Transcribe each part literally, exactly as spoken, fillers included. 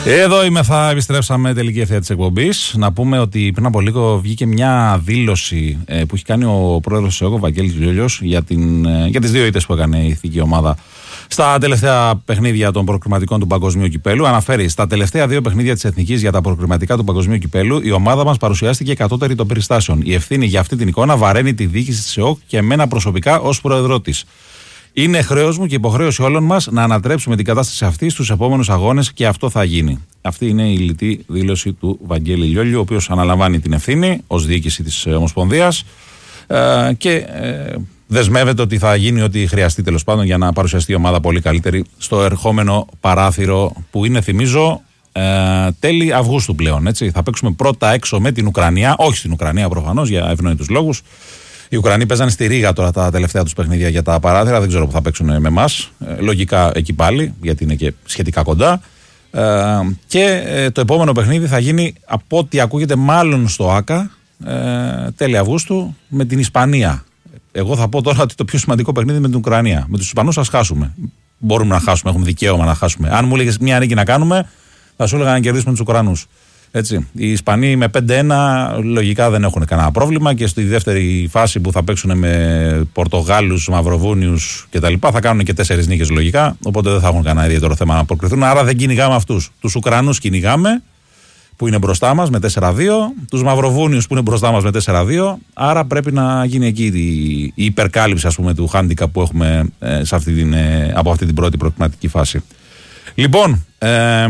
Εδώ είμαι, θα επιστρέψαμε τελική ευθεία της εκπομπής. Να πούμε ότι πριν από λίγο βγήκε μια δήλωση ε, που έχει κάνει ο πρόεδρος της ΕΟΚ, ο Βαγγέλης Λιόλιος, για, την, ε, για τις δύο ήττες που έκανε η ηθική ομάδα στα τελευταία παιχνίδια των προκριματικών του Παγκοσμίου Κυπέλου. Αναφέρει: στα τελευταία δύο παιχνίδια της Εθνικής για τα προκριματικά του Παγκοσμίου Κυπέλου, η ομάδα μας παρουσιάστηκε κατώτερη των περιστάσεων. Η ευθύνη για αυτή την εικόνα βαραίνει τη διοίκηση της ΕΟΚ και εμένα προσωπικά ως πρόεδρό της. Είναι χρέος μου και υποχρέωση όλων μας να ανατρέψουμε την κατάσταση αυτή στους επόμενους αγώνες και αυτό θα γίνει. Αυτή είναι η λιτή δήλωση του Βαγγέλη Λιόλιου, ο οποίος αναλαμβάνει την ευθύνη ως διοίκηση της Ομοσπονδίας ε, και ε, δεσμεύεται ότι θα γίνει ό,τι χρειαστεί τέλος πάντων για να παρουσιαστεί η ομάδα πολύ καλύτερη στο ερχόμενο παράθυρο που είναι, θυμίζω, ε, τέλη Αυγούστου πλέον. Έτσι. Θα παίξουμε πρώτα έξω με την Ουκρανία, όχι στην Ουκρανία προφανώς για ευνοήτους λόγους. Οι Ουκρανοί παίζανε στη Ρήγα τώρα τα τελευταία τους παιχνίδια για τα παράθυρα. Δεν ξέρω που θα παίξουν με εμάς. Ε, λογικά εκεί πάλι, γιατί είναι και σχετικά κοντά. Ε, και ε, το επόμενο παιχνίδι θα γίνει, από ό,τι ακούγεται, μάλλον στο ΆΚΑ, ε, τέλη Αυγούστου, με την Ισπανία. Εγώ θα πω τώρα ότι το πιο σημαντικό παιχνίδι με την Ουκρανία. Με τους Ισπανούς ας χάσουμε. Μπορούμε να χάσουμε, έχουμε δικαίωμα να χάσουμε. Αν μου έλεγες μια νίκη να κάνουμε, θα σου έλεγα να κερδίσουμε τους Ουκρανούς. Έτσι. Οι Ισπανοί με πέντε ένα λογικά δεν έχουν κανένα πρόβλημα και στη δεύτερη φάση που θα παίξουν με Πορτογάλους, Μαυροβούνιους κτλ. Θα κάνουν και τέσσερις νίκες λογικά. Οπότε δεν θα έχουν κανένα ιδιαίτερο θέμα να προκριθούν. Άρα δεν κυνηγάμε αυτούς. Τους Ουκρανούς κυνηγάμε που είναι μπροστά μας με τέσσερα δύο. Τους Μαυροβούνιους που είναι μπροστά μας με τέσσερα δύο. Άρα πρέπει να γίνει εκεί η υπερκάλυψη, ας πούμε, του handicap που έχουμε ε, σε αυτή την, ε, από αυτή την πρώτη προκριματική φάση. Λοιπόν. Ε,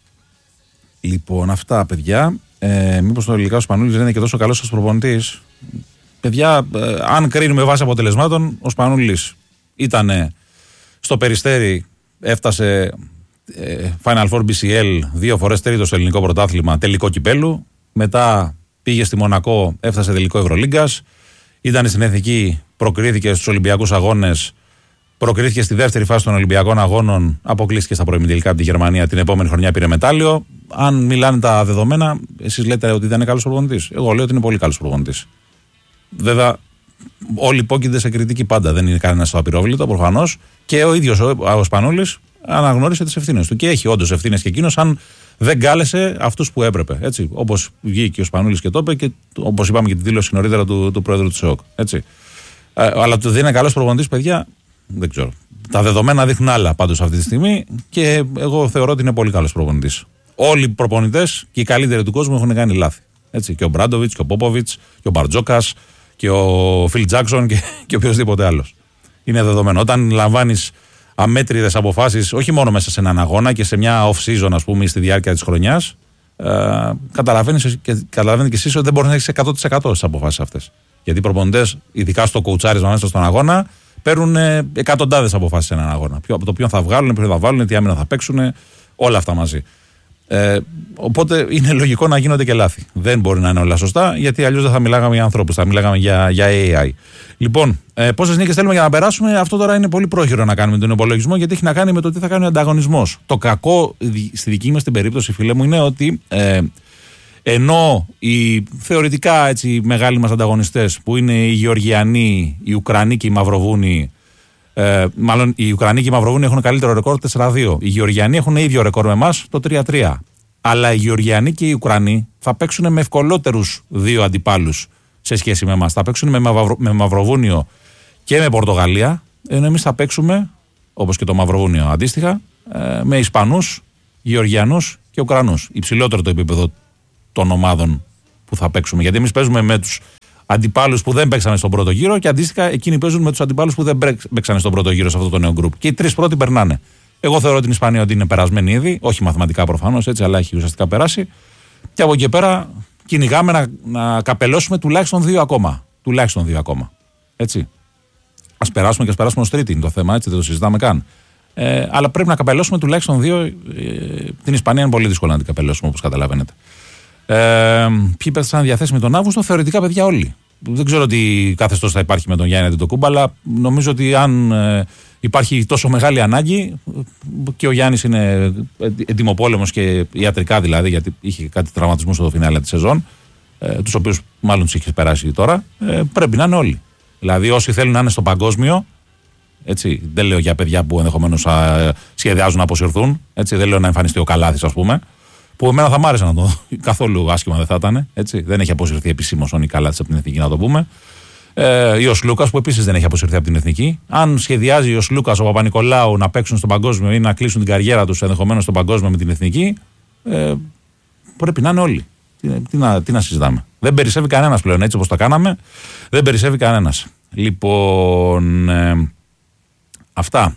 Λοιπόν, αυτά παιδιά. Ε, μήπως το Ηλικάς Σπανούλης δεν είναι και τόσο καλός ως προπονητής. Παιδιά, ε, αν κρίνουμε βάσει αποτελεσμάτων, ο Σπανούλης ήταν στο Περιστέρι, έφτασε ε, Final Four μπι σι ελ δύο φορές τρίτο στο ελληνικό πρωτάθλημα, τελικό κυπέλου. Μετά πήγε στη Μονακό, έφτασε τελικό Ευρωλίγκας. Ήταν στην Εθνική, προκρίθηκε στους Ολυμπιακούς Αγώνες. Προκρίθηκε στη δεύτερη φάση των Ολυμπιακών Αγώνων, αποκλείστηκε στα προημιτελικά από τη Γερμανία. Την επόμενη χρονιά πήρε μετάλλιο. Αν μιλάνε τα δεδομένα, εσείς λέτε ότι δεν είναι καλός προπονητής. Εγώ λέω ότι είναι πολύ καλός προπονητής. Βέβαια, όλοι υπόκεινται σε κριτική πάντα. Δεν είναι κανένα στο απειρόβλητο, προφανώς. Και ο ίδιος ο, ο Σπανούλης αναγνώρισε τις ευθύνες του. Και έχει όντως ευθύνες και εκείνος, αν δεν κάλεσε αυτούς που έπρεπε. Έτσι. Όπως βγήκε ο Σπανούλης και το είπε, και όπως είπαμε και τη δήλωση νωρίτερα του, του πρόεδρου της ΕΟΚ. Έτσι. Ε, αλλά το δεν είναι καλός προπονητής, παιδιά. Δεν ξέρω. Τα δεδομένα δείχνουν άλλα πάντως αυτή τη στιγμή και εγώ θεωρώ ότι είναι πολύ καλός προπονητής. Όλοι οι προπονητές και οι καλύτεροι του κόσμου έχουν κάνει λάθη. Έτσι. Και ο Μπράντοβιτς και ο Πόποβιτς και ο Μπαρτζόκας και ο Φιλ Τζάκσον και, και οποιοδήποτε άλλος. Είναι δεδομένο. Όταν λαμβάνεις αμέτρητες αποφάσεις, όχι μόνο μέσα σε έναν αγώνα και σε μια off-season, ας πούμε, στη διάρκεια της χρονιάς, ε, καταλαβαίνεις και, καταλαβαίνεις και εσείς ότι δεν μπορείς να έχεις εκατό τοις εκατό στις αποφάσεις αυτές. Γιατί οι προπονητές, ειδικά στο κοουτσάρισμα μέσα στον αγώνα, παίρνουν εκατοντάδες αποφάσεις σε έναν αγώνα. Από το ποιον θα βγάλουν, ποιον θα βάλουν, τι άμυνα θα παίξουν, όλα αυτά μαζί. Ε, οπότε είναι λογικό να γίνονται και λάθη. Δεν μπορεί να είναι όλα σωστά, γιατί αλλιώς δεν θα μιλάγαμε για ανθρώπους, θα μιλάγαμε για, για έι άι. Λοιπόν, ε, πόσες νίκες θέλουμε για να περάσουμε, αυτό τώρα είναι πολύ πρόχειρο να κάνουμε τον υπολογισμό, γιατί έχει να κάνει με το τι θα κάνει ο ανταγωνισμός. Το κακό στη δική μας την περίπτωση, φίλε μου, είναι ότι. Ε, Ενώ οι θεωρητικά έτσι, μεγάλοι μας ανταγωνιστές που είναι οι Γεωργιανοί, οι Ουκρανοί και οι Μαυροβούνοι, ε, μάλλον οι Ουκρανοί και οι Μαυροβούνοι έχουν καλύτερο ρεκόρ τέσσερα δύο. Οι Γεωργιανοί έχουν ίδιο ρεκόρ με εμάς το τρία τρία. Αλλά οι Γεωργιανοί και οι Ουκρανοί θα παίξουν με ευκολότερους δύο αντιπάλους σε σχέση με εμάς. Θα παίξουν με, Μαυρο, με Μαυροβούνιο και με Πορτογαλία, ενώ εμείς θα παίξουμε, όπως και το Μαυροβούνιο αντίστοιχα, ε, με Ισπανούς, Γεωργιανούς και Ουκρανούς. Υψηλότερο το επίπεδο των ομάδων που θα παίξουμε. Γιατί εμείς παίζουμε με τους αντιπάλους που δεν παίξανε στον πρώτο γύρο και αντίστοιχα εκείνοι παίζουν με τους αντιπάλους που δεν παίξανε στον πρώτο γύρο σε αυτό το νέο γκρουπ. Και οι τρεις πρώτοι περνάνε. Εγώ θεωρώ την Ισπανία ότι είναι περασμένη ήδη, όχι μαθηματικά προφανώς, έτσι, αλλά έχει ουσιαστικά περάσει. Και από εκεί πέρα κυνηγάμε να, να καπελώσουμε τουλάχιστον δύο ακόμα. Τουλάχιστον δύο ακόμα. Έτσι. Ας περάσουμε και ας περάσουμε ως τρίτη είναι το θέμα, έτσι, δεν το συζητάμε καν. Ε, αλλά πρέπει να καπελώσουμε τουλάχιστον δύο. Ε, την Ισπανία είναι πολύ δύσκολο να την καπελώσουμε, όπως καταλαβαίνετε. Ε, ποιοι πέθαναν διαθέσιμοι τον Αύγουστο, θεωρητικά παιδιά όλοι. Δεν ξέρω τι καθεστώς θα υπάρχει με τον Γιάννη Αντετοκούμπα, αλλά νομίζω ότι αν ε, υπάρχει τόσο μεγάλη ανάγκη και ο Γιάννης είναι ετοιμοπόλεμος και ιατρικά δηλαδή, γιατί είχε κάτι τραυματισμούς στο φινάλε της σεζόν, ε, τους οποίους μάλλον τους είχε περάσει τώρα, ε, πρέπει να είναι όλοι. Δηλαδή όσοι θέλουν να είναι στο παγκόσμιο, έτσι, δεν λέω για παιδιά που ενδεχομένως σχεδιάζουν να αποσυρθούν, έτσι, δεν λέω να εμφανιστεί ο Καλάθης, ας πούμε. Που εμένα θα μ' άρεσε να το δω. Καθόλου άσχημα δεν θα ήταν. Έτσι. Δεν έχει αποσυρθεί επισήμως ο Νικαλάτης από την εθνική, να το πούμε. Ε, ή ο Σλούκας, που επίσης δεν έχει αποσυρθεί από την εθνική. Αν σχεδιάζει ο Σλούκας, ο Παπα-Νικολάου να παίξουν στον παγκόσμιο ή να κλείσουν την καριέρα τους ενδεχομένως στον παγκόσμιο με την εθνική, ε, πρέπει να είναι όλοι. Τι, τι, να, τι να συζητάμε. Δεν περισσεύει κανένας πλέον, έτσι όπως τα κάναμε. Δεν περισσεύει κανένας. Λοιπόν, ε, αυτά.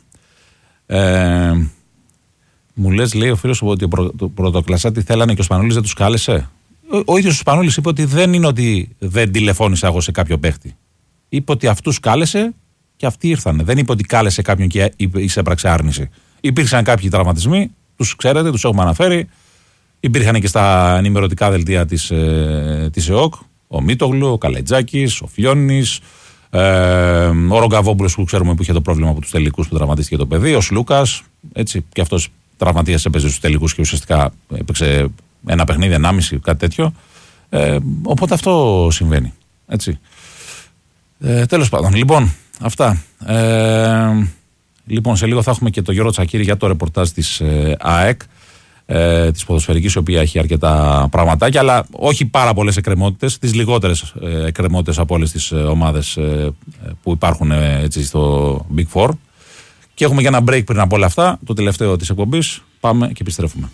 Ε, μου λες, λέει ο φίλος ότι το πρωτοκλασσάτη θέλανε και ο Σπανούλης δεν τους κάλεσε. Ο, ο ίδιος ο Σπανούλης είπε ότι δεν είναι ότι δεν τηλεφώνησα εγώ σε κάποιο παίχτη. Είπε ότι αυτούς κάλεσε και αυτοί ήρθανε. Δεν είπε ότι κάλεσε κάποιον και εισέπραξε άρνηση. Υπήρξαν κάποιοι τραυματισμοί, τους ξέρετε, τους έχουμε αναφέρει. Υπήρχαν και στα ενημερωτικά δελτία της, ε, της ΕΟΚ. Ο Μίτογλου, ο Καλετζάκης, ο Φιόνης, ε, ο Ρογκαβόμπουλος που ξέρουμε που είχε το πρόβλημα από τους τελικούς που τραυματίστηκε το παιδί, ο Σλούκας, έτσι, και αυτός τραυματίας έπαιζε στους τελικούς και ουσιαστικά έπαιξε ένα παιχνίδι, ενάμιση, κάτι τέτοιο. Ε, οπότε αυτό συμβαίνει. Έτσι. Ε, τέλος πάντων, λοιπόν, αυτά. Ε, λοιπόν, σε λίγο θα έχουμε και το Γιώργο Τσακίρη για το ρεπορτάζ της ε, ΑΕΚ, ε, της ποδοσφαιρικής, η οποία έχει αρκετά πραγματάκια, αλλά όχι πάρα πολλές εκκρεμότητες, τις λιγότερες ε, εκκρεμότητες από όλες τις ε, ομάδες ε, που υπάρχουν ε, έτσι, στο Big Four. Και έχουμε και ένα break πριν από όλα αυτά, το τελευταίο της εκπομπής. Πάμε και επιστρέφουμε.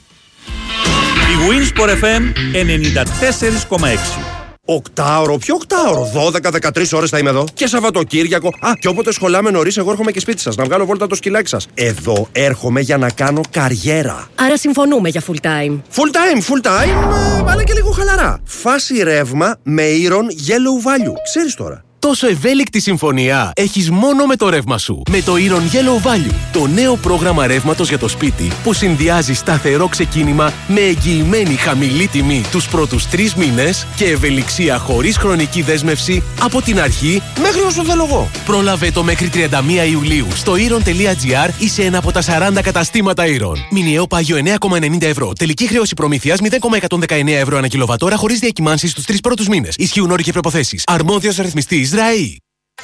Η Winsport εφ εμ ενενήντα τέσσερα κόμμα έξι. Οκτάωρο, ποιο οκτάωρο, δώδεκα με δεκατρείς ώρες θα είμαι εδώ. Και Σαββατοκύριακο. Α, και όποτε σχολάμε νωρίς, εγώ έρχομαι και σπίτι σας να βγάλω βόλτα το σκυλάκι σας. Εδώ έρχομαι για να κάνω καριέρα. Άρα συμφωνούμε για full time. Full time, full time, ε, αλλά και λίγο χαλαρά. Φάση ρεύμα με Iron Yellow Value. Ξέρεις τώρα. Τόσο ευέλικτη συμφωνία έχεις μόνο με το ρεύμα σου. Με το Iron Yellow Value, το νέο πρόγραμμα ρεύματος για το σπίτι που συνδυάζει σταθερό ξεκίνημα με εγγυημένη χαμηλή τιμή τους πρώτους τρεις μήνες και ευελιξία χωρίς χρονική δέσμευση από την αρχή Μέχρι όσο θέλω εγώ. Πρόλαβε το μέχρι τριάντα μία Ιουλίου στο iron.gr ή σε ένα από τα σαράντα καταστήματα Iron. Μηνιαίο πάγιο εννέα κόμμα ενενήντα ευρώ. Τελική χρέωση προμήθειας μηδέν κόμμα εκατόν δεκαεννέα ευρώ ανά κιλοβατόρα χωρίς διακυμάνσεις στους τρεις πρώτους μήνες. Ισχύουν όροι και προϋποθέσεις. Αρμόδιος ρυθμιστής ΡΑΗ.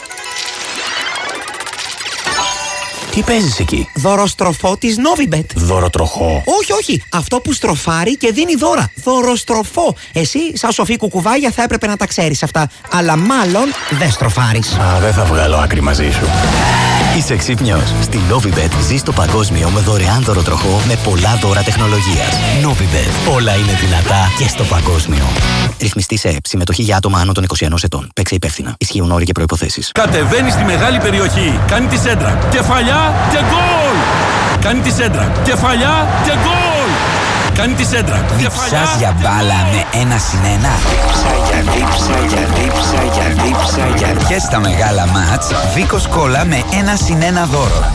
Τι παίζεις εκεί? Δωροστροφό της Novibet. Δωροτροχό? Όχι, όχι. Αυτό που στροφάρει και δίνει δώρα. Δωροστροφό. Εσύ, σαν σοφή κουκουβάγια, θα έπρεπε να τα ξέρεις αυτά. Αλλά μάλλον δεν στροφάρεις. Α, δεν θα βγάλω άκρη μαζί σου. Είσαι ξύπνιος. Στη Novibet ζεις το παγκόσμιο με δωρεάν δωροτροχό με πολλά δώρα τεχνολογίας. Novibet. Όλα είναι δυνατά και στο παγκόσμιο. Ρυθμιστή σε ΕΕΠ. Συμμετοχή για άτομα άνω των είκοσι ενός ετών. Παίξε υπεύθυνα. Ισχύουν όροι και προϋποθέσεις. Κατεβαίνει στη μεγάλη περιοχή. Κάνει τη σέντρα. Κεφαλιά και γκολ! Κάνει τη σέντρα. Κεφαλιά και γκολ! Κάνει τη σέντρα. Διψάς για μπάλα με ένα συν ένα. Δίψα για δίψα για δίψα για δίψα για. Και στα μεγάλα μάτς, Βίκος Κόλλα με ένα συν ένα δώρο.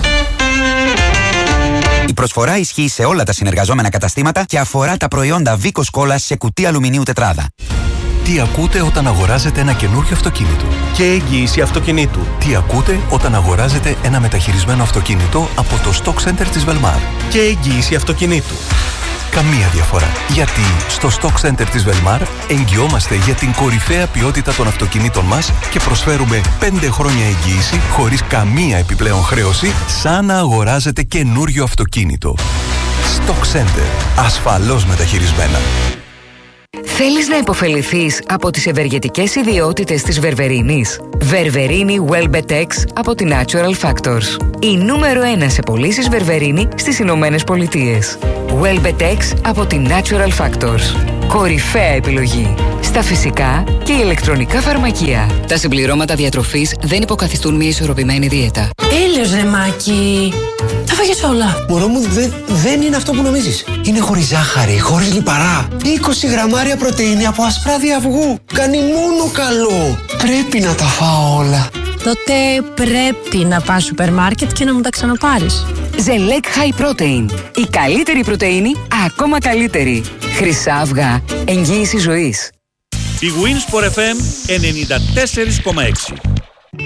Η προσφορά ισχύει σε όλα τα συνεργαζόμενα καταστήματα και αφορά τα προϊόντα Βίκος Κόλλα σε κουτί αλουμινίου τετράδα. Τι ακούτε όταν αγοράζετε ένα καινούριο αυτοκίνητο? Και εγγύηση αυτοκινήτου. Τι ακούτε όταν αγοράζετε ένα μεταχειρισμένο αυτοκίνητο από το Stock Center της Velmar? Και εγγύηση αυτοκινήτου. Καμία διαφορά. Γιατί στο Stock Center της Velmar εγγυόμαστε για την κορυφαία ποιότητα των αυτοκινήτων μας και προσφέρουμε πέντε χρόνια εγγύηση χωρίς καμία επιπλέον χρέωση, σαν να αγοράζετε καινούριο αυτοκίνητο. Stock Center. Ασφαλώς μεταχειρισμένα. Θέλεις να υποφεληθείς από τις ευεργετικές ιδιότητες της βερβερίνης? Βερβερίνη Welbetex από τη Natural Factors. Η νούμερο ένα σε πωλήσεις βερβερίνη στις Ηνωμένες Πολιτείες. Welbetex από τη Natural Factors. Κορυφαία επιλογή στα φυσικά και ηλεκτρονικά φαρμακεία. Τα συμπληρώματα διατροφής δεν υποκαθιστούν μια ισορροπημένη δίαιτα. Έλεος ρε Μάκη, τα φάγες όλα. Μωρό μου, δε, δεν είναι αυτό που νομίζεις. Είναι χωρίς ζάχαρη, χωρίς λιπαρά. είκοσι γραμμάρια πρωτεΐνη από ασπράδι αυγού. Κάνει μόνο καλό. Πρέπει να τα φάω όλα. Τότε πρέπει να πας σούπερ μάρκετ και να μου τα ξαναπάρεις. Ζελέκ High Protein. Η καλύτερη πρωτεΐνη, ακόμα καλύτερη. Χρυσά αυγά. Εγγύηση ζωής. Η Winsport εφ εμ ενενήντα τέσσερα κόμμα έξι.